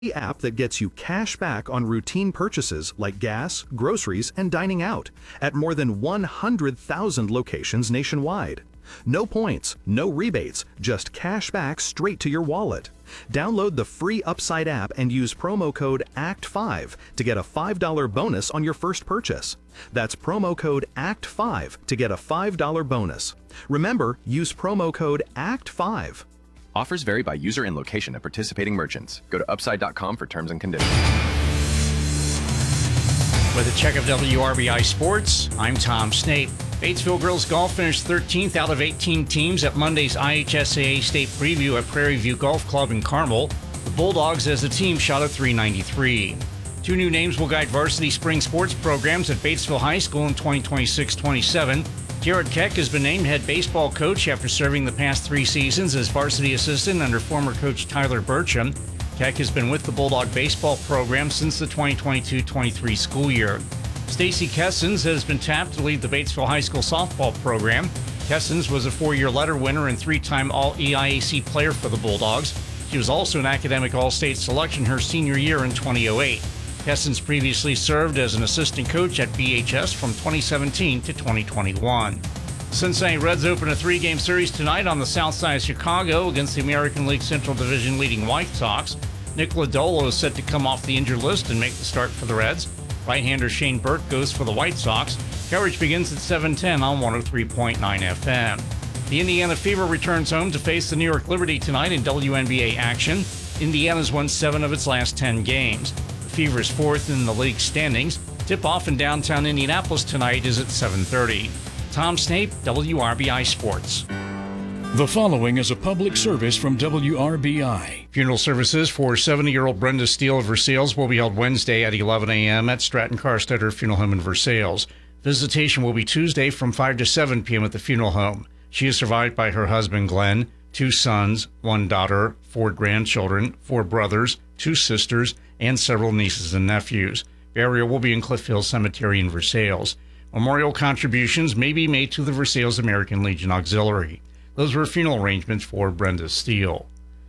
The app that gets you cash back on routine purchases like gas, groceries, and dining out at more than 100,000 locations nationwide. No points, no rebates, just cash back straight to your wallet. Download the free Upside app and use promo code ACT5 to get a $5 bonus on your first purchase. That's promo code ACT5 to get a $5 bonus. Remember, use promo code ACT5. Offers vary by user and location at participating merchants. Go to upside.com for terms and conditions. With a check of WRBI Sports, I'm Tom Snape. Batesville Girls Golf finished 13th out of 18 teams at Monday's IHSAA State Preview at Prairie View Golf Club in Carmel. The Bulldogs as a team shot a .393. Two new names will guide varsity spring sports programs at Batesville High School in 2026-27. Jared Keck has been named head baseball coach after serving the past 3 seasons as varsity assistant under former coach Tyler Burcham. Keck has been with the Bulldog baseball program since the 2022-23 school year. Stacy Kessens has been tapped to lead the Batesville High School softball program. Kessens was a 4-year letter winner and 3-time All-EIAC player for the Bulldogs. She was also an academic All-State selection her senior year in 2008. Kessens previously served as an assistant coach at BHS from 2017 to 2021. Cincinnati Reds open a 3-game series tonight on the south side of Chicago against the American League Central Division leading White Sox. Nick Lodolo is set to come off the injured list and make the start for the Reds. Right-hander Shane Burt goes for the White Sox. Coverage begins at 7:10 on 103.9 FM. The Indiana Fever returns home to face the New York Liberty tonight in WNBA action. Indiana's won 7 of its last 10 games. Fever is 4th in the league standings. Tip-off in downtown Indianapolis tonight is at 7:30. Tom Snape, WRBI Sports. The following is a public service from WRBI. Funeral services for 70-year-old Brenda Steele of Versailles will be held Wednesday at 11 a.m. at Stratton Carstetter Funeral Home in Versailles. Visitation will be Tuesday from 5 to 7 p.m. at the funeral home. She is survived by her husband, Glenn, 2 sons, 1 daughter, 4 grandchildren, 4 brothers, 2 sisters, and several nieces and nephews. Burial will be in Cliff Hill Cemetery in Versailles. Memorial contributions may be made to the Versailles American Legion Auxiliary. Those were funeral arrangements for Brenda Steele.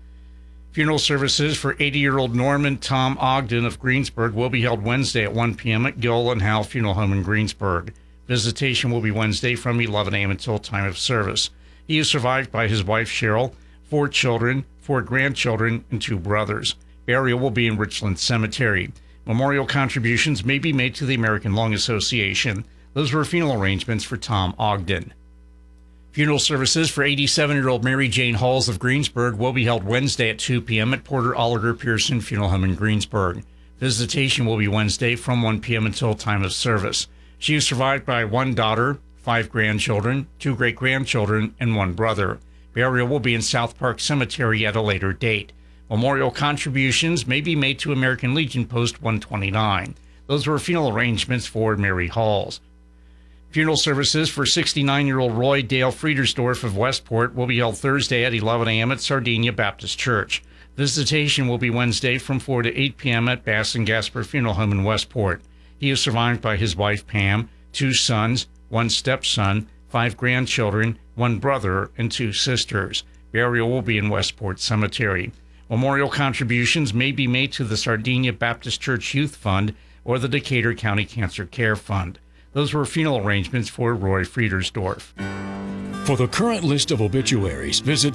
Funeral services for 80-year-old Norman Tom Ogden of Greensburg will be held Wednesday at 1 p.m. at Gill and Howell Funeral Home in Greensburg. Visitation will be Wednesday from 11 a.m. until time of service. He is survived by his wife Cheryl, 4 children, 4 grandchildren, and 2 brothers. Burial will be in Richland Cemetery. Memorial contributions may be made to the American Lung Association. Those were funeral arrangements for Tom Ogden. Funeral services for 87-year-old Mary Jane Halls of Greensburg will be held Wednesday at 2 p.m. at Porter Oliver Pearson Funeral Home in Greensburg. Visitation will be Wednesday from 1 p.m. until time of service. She is survived by 1 daughter, 5 grandchildren, 2 great-grandchildren, and 1 brother. Burial will be in South Park Cemetery at a later date. Memorial contributions may be made to American Legion Post 129. Those were funeral arrangements for Mary Halls. Funeral services for 69-year-old Roy Dale Friedersdorf of Westport will be held Thursday at 11 a.m. at Sardinia Baptist Church. Visitation will be Wednesday from 4 to 8 p.m. at Bass and Gasper Funeral Home in Westport. He is survived by his wife Pam, 2 sons, 1 stepson, 5 grandchildren, 1 brother, and 2 sisters. Burial will be in Westport Cemetery. Memorial contributions may be made to the Sardinia Baptist Church Youth Fund or the Decatur County Cancer Care Fund. Those were funeral arrangements for Roy Friedersdorf. For the current list of obituaries, visit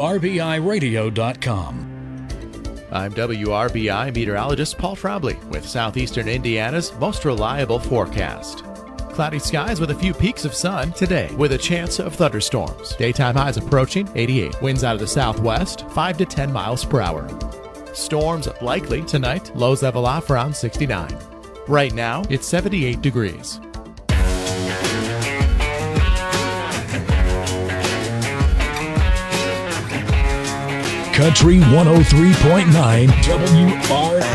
WRBIRadio.com. I'm WRBI meteorologist Paul Trombley with Southeastern Indiana's most reliable forecast. Cloudy skies with a few peaks of sun today with a chance of thunderstorms. Daytime highs approaching 88. Winds out of the southwest, 5 to 10 miles per hour. Storms likely tonight. Lows level off around 69. Right now, it's 78 degrees. Country 103.9 WR